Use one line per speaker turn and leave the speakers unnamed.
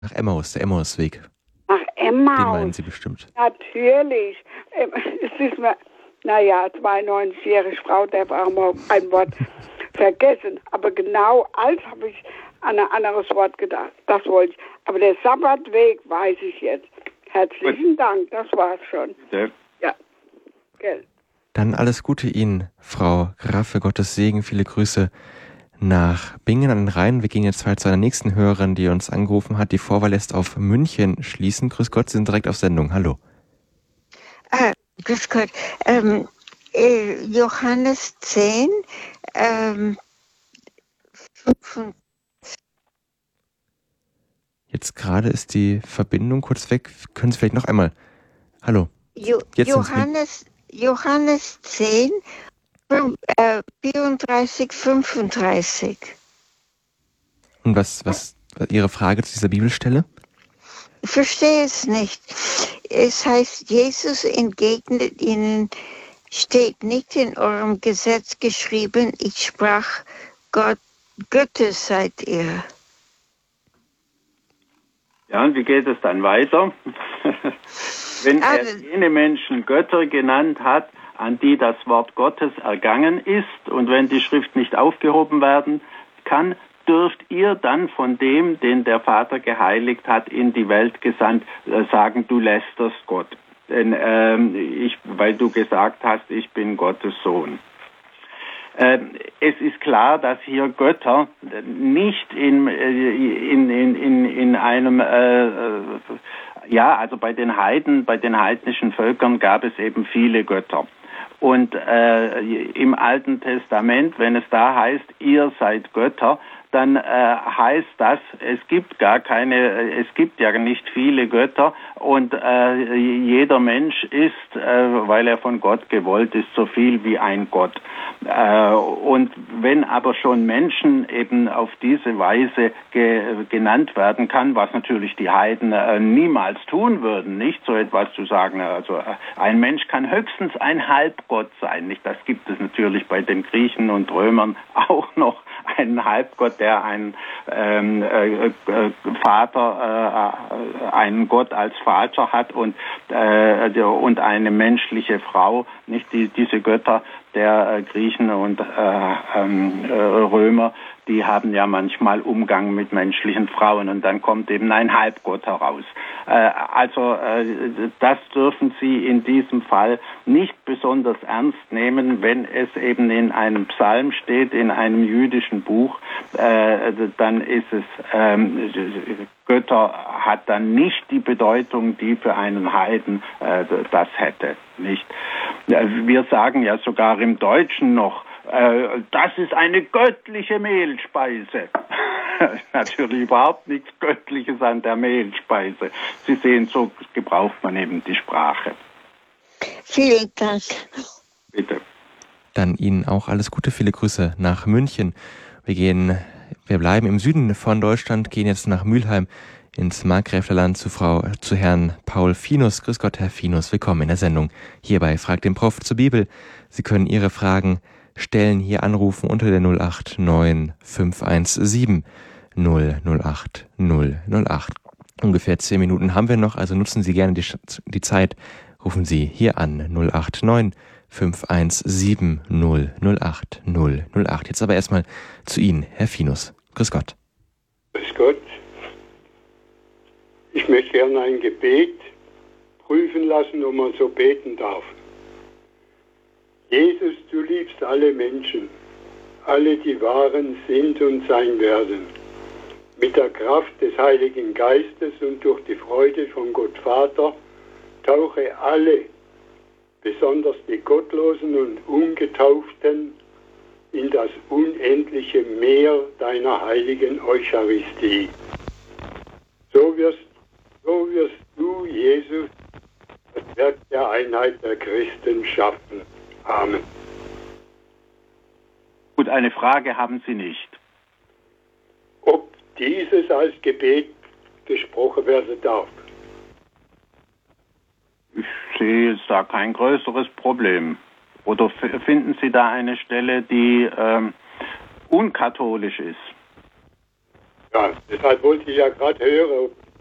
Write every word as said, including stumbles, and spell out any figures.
Nach Emmaus, der Emmausweg.
Nach Emmaus?
Den meinen Sie bestimmt.
Natürlich. Es ist mir, naja, zweiundneunzigjährige Frau, der war mal ein Wort vergessen. Aber genau als habe ich an ein anderes Wort gedacht. Das wollte ich. Aber der Sabbatweg weiß ich jetzt. Herzlichen Dank, das war's schon.
Ja.
Ja. Gell.
Dann alles Gute Ihnen, Frau Graffe, Gottes Segen, viele Grüße nach Bingen an den Rhein. Wir gehen jetzt weiter zu einer nächsten Hörerin, die uns angerufen hat. Die Vorwahl lässt auf München schließen. Grüß Gott, Sie sind direkt auf Sendung. Hallo.
Ah, grüß Gott. Ähm, äh, Johannes zehn, ähm,
Jetzt gerade ist die Verbindung kurz weg. Können Sie vielleicht noch einmal? Hallo.
Jo
Jetzt
Johannes, Johannes zehn, äh, vierunddreißig, fünfunddreißig.
Und was, was Ihre Frage zu dieser Bibelstelle?
Ich verstehe es nicht. Es heißt, Jesus entgegnet ihnen, steht nicht in eurem Gesetz geschrieben, ich sprach, Gott, Götter seid ihr.
Ja, und wie geht es dann weiter? Wenn er jene Menschen Götter genannt hat, an die das Wort Gottes ergangen ist, und wenn die Schrift nicht aufgehoben werden kann, dürft ihr dann von dem, den der Vater geheiligt hat, in die Welt gesandt, sagen, du lästerst Gott. Denn ähm, ich, weil du gesagt hast, ich bin Gottes Sohn. Ähm, es ist klar, dass hier Götter nicht in, in, in, in, in einem, äh, ja, also bei den Heiden, bei den heidnischen Völkern gab es eben viele Götter. Und äh, im Alten Testament, wenn es da heißt, ihr seid Götter, dann äh, heißt das, es gibt gar keine, es gibt ja nicht viele Götter und äh, jeder Mensch ist, äh, weil er von Gott gewollt ist, so viel wie ein Gott. Äh, und wenn aber schon Menschen eben auf diese Weise ge genannt werden kann, was natürlich die Heiden äh, niemals tun würden, nicht so etwas zu sagen, also äh, ein Mensch kann höchstens ein Halbgott sein, nicht? Das gibt es natürlich bei den Griechen und Römern auch noch, einen Halbgott, der einen ähm, äh, äh, Vater, äh, einen Gott als Vater hat und äh, und eine menschliche Frau, nicht die diese Götter der äh, Griechen und äh, ähm, äh, Römer, die haben ja manchmal Umgang mit menschlichen Frauen und dann kommt eben ein Halbgott heraus. Äh, also äh, das dürfen Sie in diesem Fall nicht besonders ernst nehmen, wenn es eben in einem Psalm steht, in einem jüdischen Buch, äh, dann ist es, ähm, Götter hat dann nicht die Bedeutung, die für einen Heiden äh, das hätte, nicht? Wir sagen ja sogar im Deutschen noch, das ist eine göttliche Mehlspeise. Natürlich überhaupt nichts Göttliches an der Mehlspeise. Sie sehen, so gebraucht man eben die Sprache.
Vielen Dank.
Bitte.
Dann Ihnen auch alles Gute, viele Grüße nach München. Wir gehen, wir bleiben im Süden von Deutschland, gehen jetzt nach Mülheim ins Markgräflerland zu Frau, zu Herrn Paul Finus. Grüß Gott, Herr Finus, willkommen in der Sendung. Hierbei fragt den Prof zur Bibel. Sie können Ihre Fragen stellen, hier anrufen unter der null acht neun fünf eins sieben null null acht null null acht. Ungefähr zehn Minuten haben wir noch, also nutzen Sie gerne die, die Zeit. Rufen Sie hier an null acht neun fünf eins sieben null null acht null null acht. Jetzt aber erstmal zu Ihnen, Herr Finus. Grüß Gott.
Grüß Gott. Ich möchte gerne ein Gebet prüfen lassen, ob man so beten darf. Jesus, du liebst alle Menschen, alle, die waren, sind und sein werden. Mit der Kraft des Heiligen Geistes und durch die Freude von Gott Vater tauche alle, besonders die Gottlosen und Ungetauften, in das unendliche Meer deiner heiligen Eucharistie. So wirst, so wirst du, Jesus, das Werk der Einheit der Christen schaffen. Amen.
Gut, eine Frage haben Sie nicht.
Ob dieses als Gebet gesprochen werden darf?
Ich sehe jetzt da kein größeres Problem. Oder finden Sie da eine Stelle, die ähm, unkatholisch ist?
Ja, deshalb wollte ich ja gerade hören, ob